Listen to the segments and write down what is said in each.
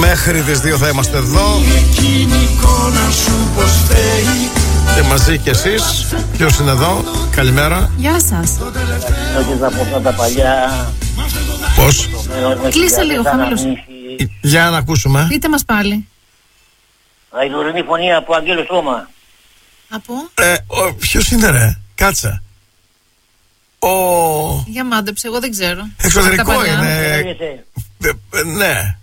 Μέχρι τις 2 θα είμαστε εδώ. Και μαζί κι εσείς. Ποιος είναι εδώ? Καλημέρα. Γεια σας. Όχι από αυτά τα παλιά. Πώς? Κλείσε λίγο, χαμήλωσε. Για να ακούσουμε. Πείτε μας πάλι. Γαϊδουρινή φωνή από Αγγέλος Ρώμα. Από? Ποιος είναι ρε? Κάτσε. Για μάντεψε, εγώ δεν ξέρω. Εξωτερικό είναι. Ναι.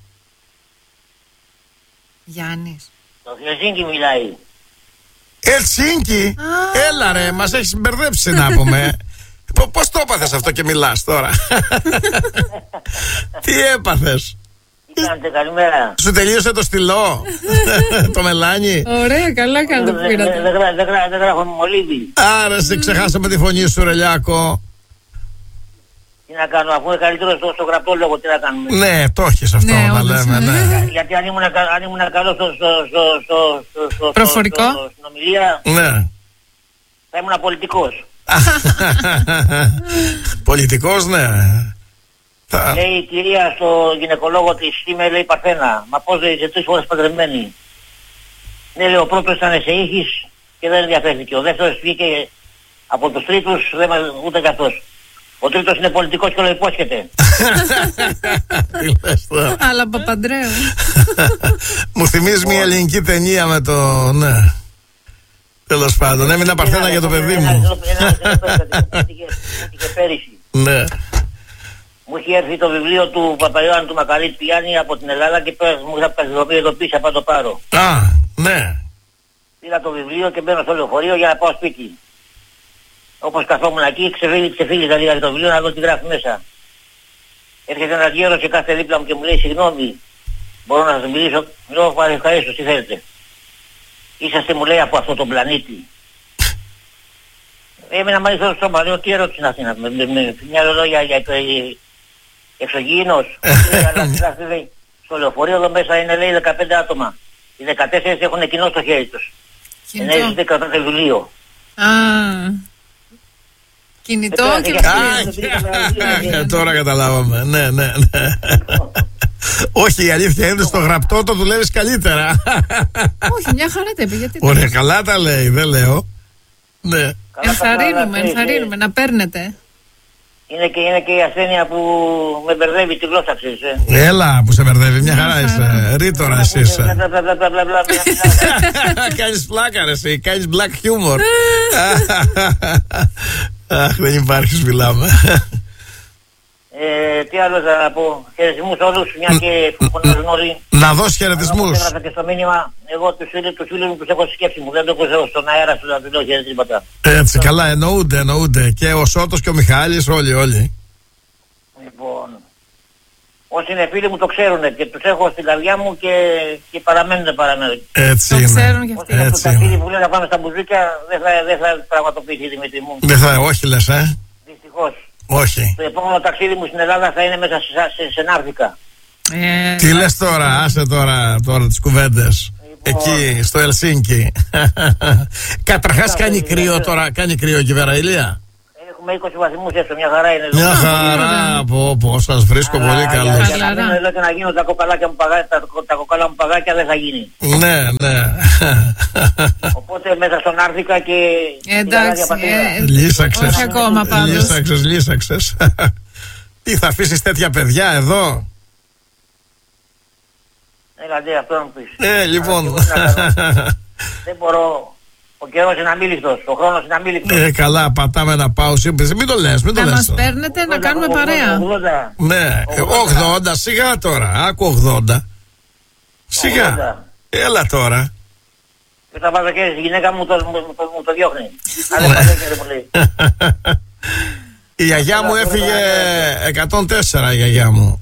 Γιάννης. Το Χελσίνκι μιλάει. Ελσίνκι. Έλα ρε, μας έχεις μπερδέψει να πούμε. Πώς το έπαθες αυτό και μιλάς τώρα? Τι έπαθες? Τι κάνετε, καλημέρα. Σου τελείωσε το στυλό? Το μελάνι? Ωραία, καλά κάνετε που πήρατε. Δεν γράφω μολύβι. Άρα σε ξεχάσαμε τη φωνή σου ρε Λιάκο. Τι να κάνω, αφού είναι καλύτερο στο γραπτό λόγο, τι να κάνουμε. Ναι, το έχεις αυτό Ναι, να όντως, λέμε, ναι. Γιατί αν ήμουν καλό στο Προφορικό. στην ομιλία, Ναι. θα ήμουν πολιτικός. Πολιτικός, ναι. Λέει η κυρία στο γυναικολόγο της σήμερα, λέει Παρθένα. Μα πώς λέει, σε 3 φορές παντρεμένη. Ναι, λέει, ο πρώτος ήταν σε ήχης και δεν ενδιαφέρθηκε. Ο δεύτερος βγήκε από τους τρίτους, ούτε καθώς. Ο τρίτος είναι πολιτικός και όλο υπόσχεται. Τι λες τώρα? Αλλά Παπαντρέου. Μου θυμίζει μια ελληνική ταινία με το... Ναι. Τέλος πάντων, έμεινα Παρθένα για το παιδί μου. Είχε πέρυσι. Ναι. Μου είχε έρθει το βιβλίο του Παπαϊωάννου του Μακαρίτη Πιάννη από την Ελλάδα και μου είχα ταξιδοποιήσει εδώ πίσω από το πάρω. Α, ναι. Πήρα το βιβλίο και μπαίνω στο λεωφορείο για να πάω σπίτι. Όπως καθόμουν εκεί, ξεφύγησα λίγα το βιβλίο να δω τι γράφει μέσα. Έρχεται ένας γέρος και κάθε δίπλα μου και μου λέει συγγνώμη, μπορώ να σας μιλήσω? Λέω ευχαρίστως, τι θέλετε? Είσαστε, μου λέει, από αυτό τον πλανήτη? Έμεινα μαζί στο σώμα, λέω τι ερώτηση είναι αυτή, με μια λόγια για εξωγήινος. Στο λεωφορείο εδώ μέσα είναι, λέει, 15 άτομα. Οι 14 έχουν κοινό στο χέρι τους. Ενέζεις δεν κρατάτε βιβλίο. Κινητό και βιβλίο. Τώρα καταλάβαμε. Ναι, ναι, ναι. Όχι, η αλήθεια είναι στο γραπτό το δουλεύεις καλύτερα. Όχι, μια χαρά τα είπε. Γιατί ωραία, καλά τα λέει, δεν λέω. Ναι. Ενθαρρύνουμε να παίρνετε. Είναι και η ασθένεια που με μπερδεύει τη γλώσσα, ξέρεις. Έλα που σε μπερδεύει, μια χαρά είσαι. Ρήτορα εσύ είσαι. Κάνεις πλάκα ρε εσύ, κάνεις black humor. Αχ, δεν υπάρχεις, μιλάμε. Τι άλλο θα πω? Χαιρετισμούς όλους, μια και φωνάζουν όλοι. Να δώσεις χαιρετισμούς. Έγραφα και στο μήνυμα, εγώ τους φίλους μου τους έχω στη σκέψη μου. Δεν το έχω στον αέρα σου να τους λέω χαιρετίσματα. Έτσι, καλά, εννοούνται. Και ο Σώτος και ο Μιχάλης, όλοι. Λοιπόν, όσοι είναι φίλοι μου το ξέρουν και τους έχω στην καρδιά μου και παραμένουν. Έτσι το είναι. ξέρουν και αυτοί. Όσοι αυτό τα φίλοι που λένε να πάμε στα μπουζούκια δεν θα πραγματοποιήσει, Δημήτρη μου. Δεν θα, όχι λες, Δυστυχώς. Όχι. Το επόμενο ταξίδι μου στην Ελλάδα θα είναι μέσα σε Ναύδικα. Τι λες τώρα, άσε τώρα τις κουβέντες. Λοιπόν, εκεί, στο Ελσίνκι. Καταρχάς κάνει κρύο τώρα, κάνει κρύο εκεί πέρα, Ηλία? Έχουμε 20 βαθμούς έστω, μια χαρά είναι. Μια χαρά, πω, σας βρίσκω πολύ καλώς. Για να μείνω εδώ και να γίνω τα κοκαλά μου παγάκια δεν θα γίνει. Ναι. Οπότε μέσα στον Άρθικα και... Εντάξει, λύσαξες. όχι ακόμα πάντως. Λύσαξες. Τι, θα αφήσεις τέτοια παιδιά εδώ? Έλατε, αυτό να μου πεις. Λοιπόν. Δεν μπορώ. Ο καιρός είναι αμήλικτος, ο χρόνος είναι αμήλικτος. Καλά, πατάμε να πάω. Μην το λες. Να μας παίρνετε να κάνουμε παρέα. 80. Ναι, 80, σιγά τώρα. Άκου 80. Σιγά. Έλα τώρα. Και θα βάζω και στη γυναίκα μου το διώχνει. Αν δεν πατέκεται πολύ. Η γιαγιά μου έφυγε 104, η γιαγιά μου.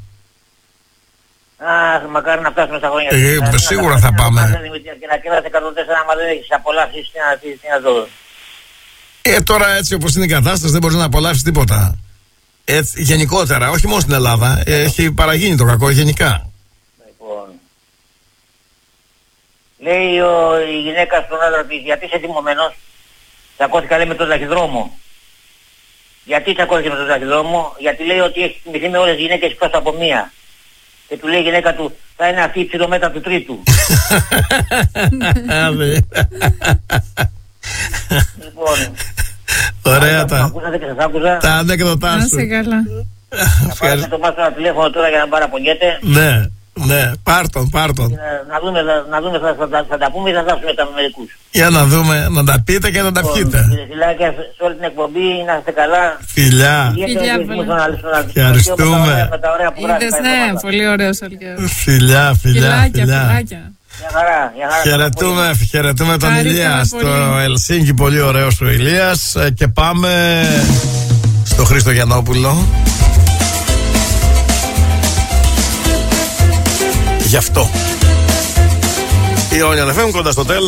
Αχ, μακάρι να φτάσουμε στα χρόνια. Σίγουρα θα πάμε. Και να κεράσει 104 άμα δεν έχεις απολαύσεις, τι να δω. Τώρα έτσι όπως είναι η κατάσταση δεν μπορείς να απολαύσεις τίποτα. Έτσι, γενικότερα, όχι μόνο στην Ελλάδα, έχει παραγίνει το κακό γενικά. Λοιπόν, λέει η γυναίκα στον άντρα της, γιατί είσαι θυμωμένος? Τσακώθηκα, λέει, με τον ταχυδρόμο. Γιατί τσακώθηκε με τον ταχυδρόμο? Γιατί λέει ότι έχει θυμηθεί με όλες τις γυναίκες εκτός από μία. Και του λέει η γυναίκα του, θα είναι αυτή η ψιλομέτα του τρίτου. Λοιπόν, Ωραία τα. ακούσατε και σας άκουσα. Τα ανέκδοτά Να σου. είσαι καλά. Θα πάρουμε το μάθημα ένα τηλέφωνο τώρα για να παραπονιέται. Ναι, ναι, πάρτον. Να δούμε, θα τα πούμε ή θα δώσουμε τα μερικούς. Για να δούμε, να τα πείτε και να τα πιείτε. Κύριε Φιλάκια, σε όλη την εκπομπή, να είστε καλά. Φιλιά. Φιλιά, Ευχαριστούμε. Είδες, ναι, πολύ ωραίος Αλκαίος. Φιλιά. Φιλάκια. Γεια χαρά. Χαιρετούμε τον Χάρηκαμε Ηλία στο πολύ. Ελσίνκι. Πολύ ωραίος ο Ηλίας. Και πάμε στο Χρήστο Γιαννόπουλο. Γι' αυτό. Η Όνια FM κοντά στο τέλος.